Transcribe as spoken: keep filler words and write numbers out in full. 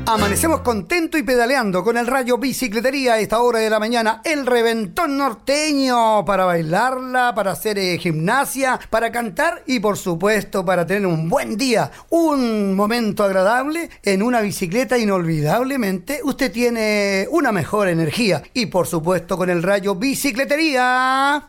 Amanecemos contento y pedaleando con el Rayo Bicicletería a esta hora de la mañana. El reventón norteño para bailarla, para hacer eh, gimnasia, para cantar y por supuesto para tener un buen día, un momento agradable en una bicicleta. Inolvidablemente usted tiene una mejor energía y por supuesto con el Rayo Bicicletería.